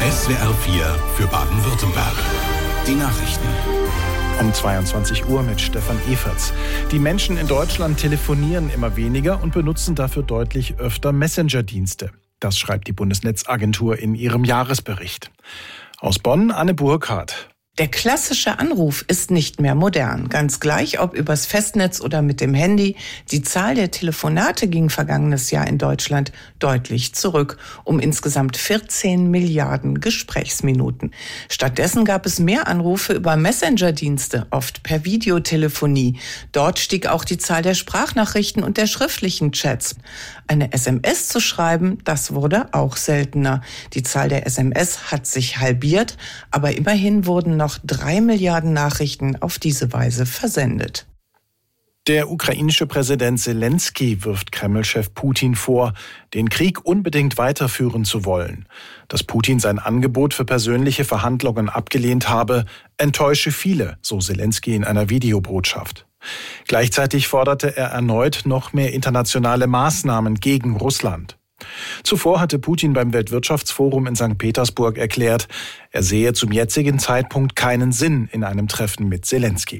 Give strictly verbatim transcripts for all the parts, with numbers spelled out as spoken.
S W R vier für Baden-Württemberg. Die Nachrichten. Um zweiundzwanzig Uhr mit Stefan Eferts. Die Menschen in Deutschland telefonieren immer weniger und benutzen dafür deutlich öfter Messenger-Dienste. Das schreibt die Bundesnetzagentur in ihrem Jahresbericht. Aus Bonn, Anne Burkhardt. Der klassische Anruf ist nicht mehr modern. Ganz gleich, ob übers Festnetz oder mit dem Handy. Die Zahl der Telefonate ging vergangenes Jahr in Deutschland deutlich zurück, um insgesamt vierzehn Milliarden Gesprächsminuten. Stattdessen gab es mehr Anrufe über Messenger-Dienste, oft per Videotelefonie. Dort stieg auch die Zahl der Sprachnachrichten und der schriftlichen Chats. Eine S M S zu schreiben, das wurde auch seltener. Die Zahl der S M S hat sich halbiert, aber immerhin wurden noch noch drei Milliarden Nachrichten auf diese Weise versendet. Der ukrainische Präsident Zelensky wirft Kreml-Chef Putin vor, den Krieg unbedingt weiterführen zu wollen. Dass Putin sein Angebot für persönliche Verhandlungen abgelehnt habe, enttäusche viele, so Zelensky in einer Videobotschaft. Gleichzeitig forderte er erneut noch mehr internationale Maßnahmen gegen Russland. Zuvor hatte Putin beim Weltwirtschaftsforum in Sankt Petersburg erklärt, er sehe zum jetzigen Zeitpunkt keinen Sinn in einem Treffen mit Zelensky.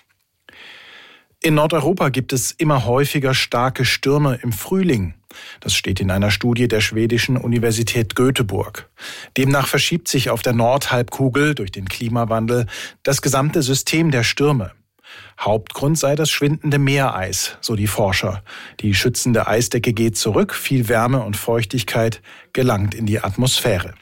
In Nordeuropa gibt es immer häufiger starke Stürme im Frühling. Das steht in einer Studie der schwedischen Universität Göteborg. Demnach verschiebt sich auf der Nordhalbkugel durch den Klimawandel das gesamte System der Stürme. Hauptgrund sei das schwindende Meereis, so die Forscher. Die schützende Eisdecke geht zurück, viel Wärme und Feuchtigkeit gelangt in die Atmosphäre.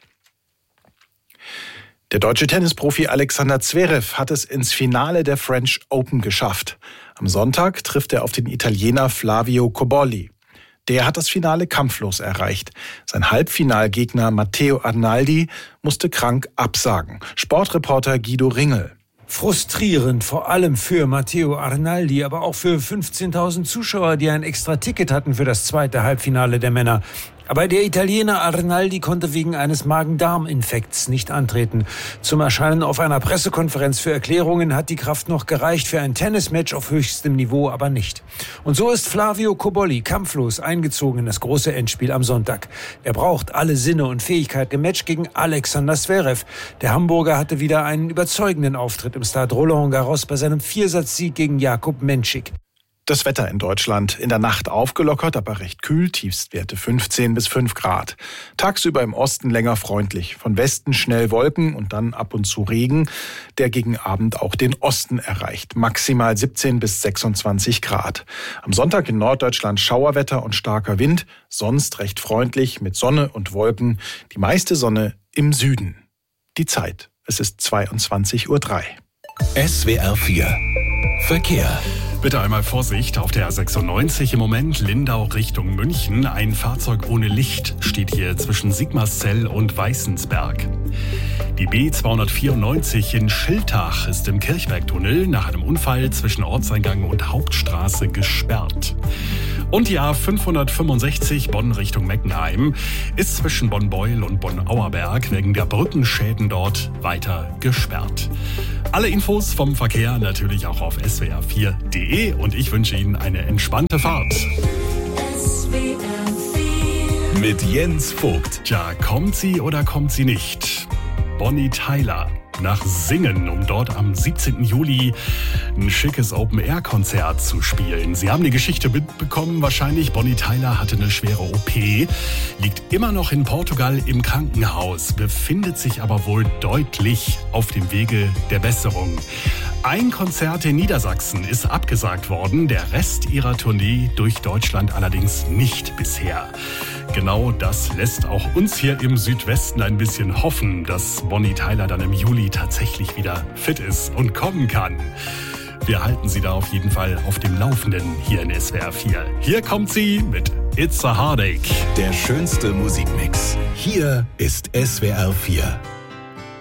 Der deutsche Tennisprofi Alexander Zverev hat es ins Finale der French Open geschafft. Am Sonntag trifft er auf den Italiener Flavio Cobolli. Der hat das Finale kampflos erreicht. Sein Halbfinalgegner Matteo Arnaldi musste krank absagen. Sportreporter Guido Ringel. Frustrierend, vor allem für Matteo Arnaldi, aber auch für fünfzehntausend Zuschauer, die ein extra Ticket hatten für das zweite Halbfinale der Männer. Aber der Italiener Arnaldi konnte wegen eines Magen-Darm-Infekts nicht antreten. Zum Erscheinen auf einer Pressekonferenz für Erklärungen hat die Kraft noch gereicht, für ein Tennismatch auf höchstem Niveau aber nicht. Und so ist Flavio Cobolli kampflos eingezogen in das große Endspiel am Sonntag. Er braucht alle Sinne und Fähigkeiten im Match gegen Alexander Zverev. Der Hamburger hatte wieder einen überzeugenden Auftritt im Stade Roland Garros bei seinem Viersatzsieg gegen Jakub Menšík. Das Wetter in Deutschland in der Nacht aufgelockert, aber recht kühl, Tiefstwerte fünfzehn bis fünf Grad. Tagsüber im Osten länger freundlich, von Westen schnell Wolken und dann ab und zu Regen, der gegen Abend auch den Osten erreicht. Maximal siebzehn bis sechsundzwanzig Grad. Am Sonntag in Norddeutschland Schauerwetter und starker Wind, sonst recht freundlich mit Sonne und Wolken, die meiste Sonne im Süden. Die Zeit, es ist zweiundzwanzig Uhr drei. S W R vier Verkehr. Bitte einmal Vorsicht auf der A sechsundneunzig im Moment Lindau Richtung München. Ein Fahrzeug ohne Licht steht hier zwischen Sigmarszell und Weißensberg. Die B zweihundertvierundneunzig in Schiltach ist im Kirchbergtunnel nach einem Unfall zwischen Ortseingang und Hauptstraße gesperrt. Und die A fünfhundertfünfundsechzig Bonn Richtung Meckenheim ist zwischen Bonn-Beuel und Bonn-Auerberg wegen der Brückenschäden dort weiter gesperrt. Alle Infos vom Verkehr natürlich auch auf S W R vier punkt de und ich wünsche Ihnen eine entspannte Fahrt. S W R vier mit Jens Vogt. Tja, kommt sie oder kommt sie nicht? Bonnie Tyler nach Singen, um dort am siebzehnten Juli ein schickes Open-Air-Konzert zu spielen. Sie haben die Geschichte mitbekommen, wahrscheinlich. Bonnie Tyler hatte eine schwere O P, liegt immer noch in Portugal im Krankenhaus, befindet sich aber wohl deutlich auf dem Wege der Besserung. Ein Konzert in Niedersachsen ist abgesagt worden, der Rest ihrer Tournee durch Deutschland allerdings nicht bisher. Genau das lässt auch uns hier im Südwesten ein bisschen hoffen, dass Bonnie Tyler dann im Juli tatsächlich wieder fit ist und kommen kann. Wir halten Sie da auf jeden Fall auf dem Laufenden hier in S W R vier. Hier kommt sie mit It's a Heartache. Der schönste Musikmix. Hier ist S W R vier.